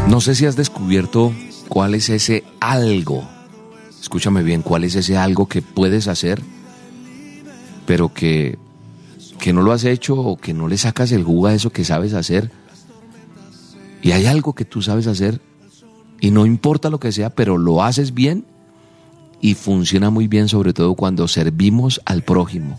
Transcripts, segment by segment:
No sé si has descubierto cuál es ese algo. Escúchame bien, cuál es ese algo que puedes hacer, pero que no lo has hecho o que no le sacas el jugo a eso que sabes hacer. Y hay algo que tú sabes hacer y no importa lo que sea, pero lo haces bien y funciona muy bien, sobre todo cuando servimos al prójimo.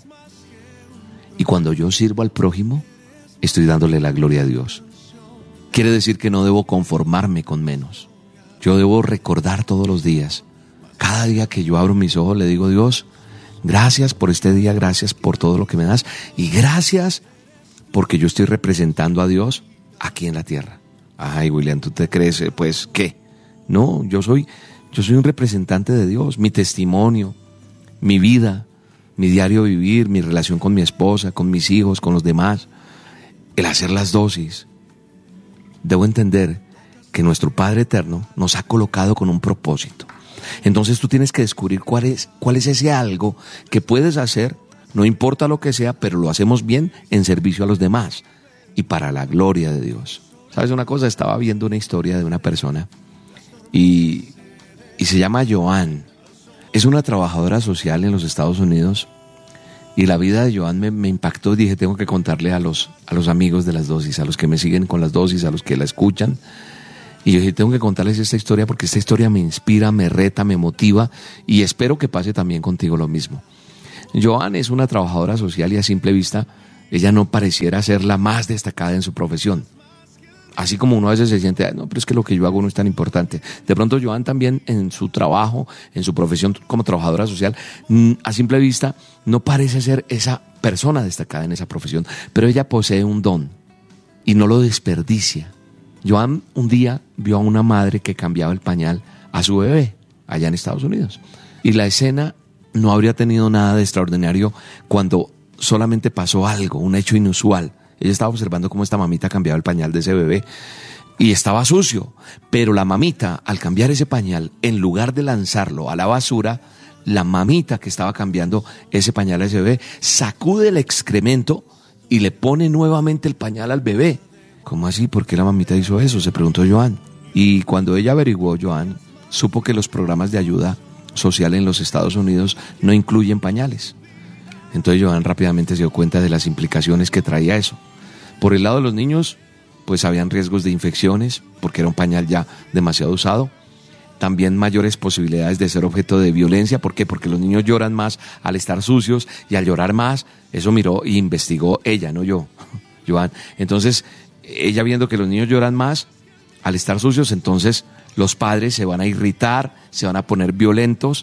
Y cuando yo sirvo al prójimo, estoy dándole la gloria a Dios. Quiere decir que no debo conformarme con menos. Yo debo recordar todos los días. Cada día que yo abro mis ojos le digo: Dios, gracias por este día, gracias por todo lo que me das y gracias porque yo estoy representando a Dios aquí en la tierra. Ay, William, ¿tú te crees? Pues, ¿qué? No, yo soy un representante de Dios. Mi testimonio, mi vida, mi diario vivir, mi relación con mi esposa, con mis hijos, con los demás, el hacer las dosis. Debo entender que nuestro Padre Eterno nos ha colocado con un propósito. Entonces tú tienes que descubrir cuál es ese algo que puedes hacer, no importa lo que sea, pero lo hacemos bien en servicio a los demás y para la gloria de Dios. ¿Sabes una cosa? Estaba viendo una historia de una persona y se llama Joan. Es una trabajadora social en los Estados Unidos y la vida de Joan me impactó. Dije, tengo que contarle a los amigos de las dosis, a los que me siguen con las dosis, a los que la escuchan. Y yo dije, tengo que contarles esta historia porque esta historia me inspira, me reta, me motiva y espero que pase también contigo lo mismo. Joan es una trabajadora social y a simple vista ella no pareciera ser la más destacada en su profesión. Así como uno a veces se siente, no, pero es que lo que yo hago no es tan importante. De pronto Joan también en su trabajo, en su profesión como trabajadora social, a simple vista no parece ser esa persona destacada en esa profesión, pero ella posee un don y no lo desperdicia. Joan un día vio a una madre que cambiaba el pañal a su bebé allá en Estados Unidos. Y la escena no habría tenido nada de extraordinario cuando solamente pasó algo, un hecho inusual. Ella estaba observando cómo esta mamita cambiaba el pañal de ese bebé y estaba sucio. Pero la mamita, al cambiar ese pañal, en lugar de lanzarlo a la basura, la mamita que estaba cambiando ese pañal a ese bebé sacude el excremento y le pone nuevamente el pañal al bebé. ¿Cómo así? ¿Por qué la mamita hizo eso?, se preguntó Joan. Y cuando ella averiguó, Joan supo que los programas de ayuda social en los Estados Unidos no incluyen pañales. Entonces Joan rápidamente se dio cuenta de las implicaciones que traía eso. Por el lado de los niños, pues habían riesgos de infecciones, porque era un pañal ya demasiado usado. También mayores posibilidades de ser objeto de violencia. ¿Por qué? Porque los niños lloran más al estar sucios y al llorar más, eso miró y investigó ella, no yo, Joan. Entonces, ella viendo que los niños lloran más al estar sucios, entonces los padres se van a irritar, se van a poner violentos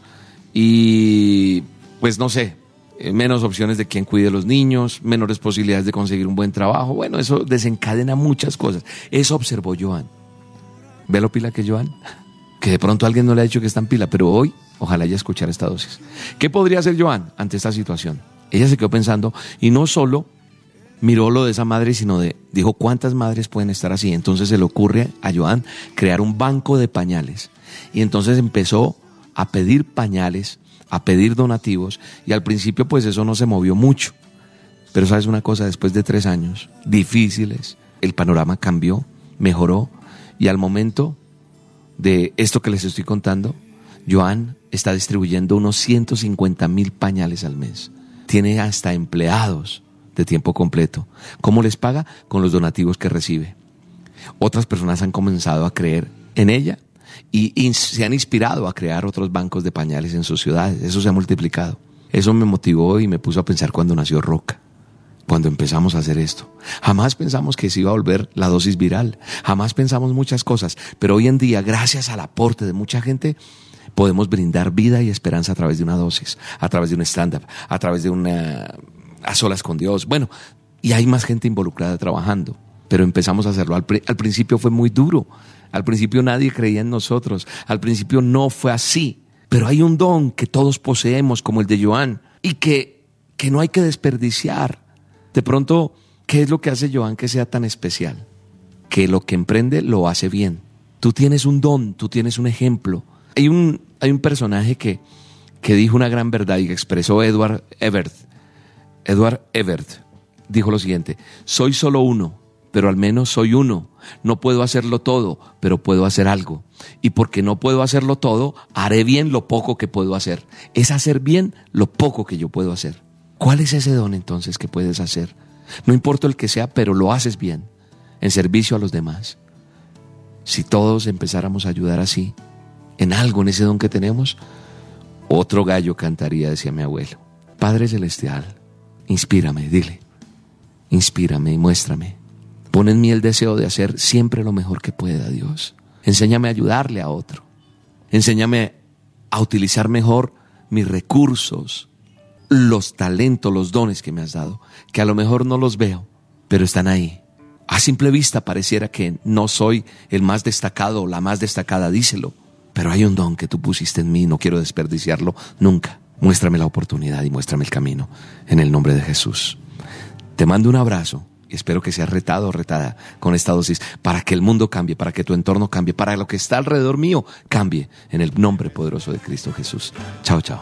y pues no sé, menos opciones de quién cuide a los niños, menores posibilidades de conseguir un buen trabajo. Bueno, eso desencadena muchas cosas. Eso observó Joan. ¿Ve lo pila que es Joan? Que de pronto alguien no le ha dicho que está en pila, pero hoy ojalá ella escuchara esta dosis. ¿Qué podría hacer Joan ante esta situación? Ella se quedó pensando y no solo miró lo de esa madre, sino dijo, ¿cuántas madres pueden estar así? Entonces se le ocurre a Joan crear un banco de pañales. Y entonces empezó a pedir pañales, a pedir donativos, y al principio pues eso no se movió mucho. Pero ¿sabes una cosa? Después de 3 años difíciles, el panorama cambió, mejoró, y al momento de esto que les estoy contando, Joan está distribuyendo unos 150,000 pañales al mes. Tiene hasta empleados de tiempo completo. ¿Cómo les paga? Con los donativos que recibe. Otras personas han comenzado a creer en ella y se han inspirado a crear otros bancos de pañales en sus ciudades. Eso se ha multiplicado. Eso me motivó y me puso a pensar cuando nació Roca, cuando empezamos a hacer esto. Jamás pensamos que se iba a volver la dosis viral. Jamás pensamos muchas cosas. Pero hoy en día, gracias al aporte de mucha gente, podemos brindar vida y esperanza a través de una dosis, a través de un stand-up, a través de a solas con Dios. Bueno, y hay más gente involucrada trabajando, pero empezamos a hacerlo. Al principio fue muy duro, al principio nadie creía en nosotros, al principio no fue así, pero hay un don que todos poseemos como el de Joan y que no hay que desperdiciar. De pronto, ¿qué es lo que hace Joan que sea tan especial? Que lo que emprende lo hace bien. Tú tienes un don, tú tienes un ejemplo. Hay un personaje que dijo una gran verdad y que expresó Edward Everett. Edward Everett dijo lo siguiente: soy solo uno, pero al menos soy uno. No puedo hacerlo todo, pero puedo hacer algo. Y porque no puedo hacerlo todo, haré bien lo poco que puedo hacer. Es hacer bien lo poco que yo puedo hacer. ¿Cuál es ese don entonces que puedes hacer? No importa el que sea, pero lo haces bien, en servicio a los demás. Si todos empezáramos a ayudar así, en algo, en ese don que tenemos, otro gallo cantaría, decía mi abuelo. Padre Celestial, inspírame, dile, inspírame y muéstrame. Pon en mí el deseo de hacer siempre lo mejor que pueda, Dios. Enséñame a ayudarle a otro. Enséñame a utilizar mejor mis recursos, los talentos, los dones que me has dado, que a lo mejor no los veo, pero están ahí. A simple vista pareciera que no soy el más destacado o la más destacada, díselo. Pero hay un don que tú pusiste en mí, no quiero desperdiciarlo nunca. Muéstrame la oportunidad y muéstrame el camino, en el nombre de Jesús. Te mando un abrazo y espero que seas retado o retada con esta dosis para que el mundo cambie, para que tu entorno cambie, para lo que está alrededor mío cambie, en el nombre poderoso de Cristo Jesús. Chao, chao.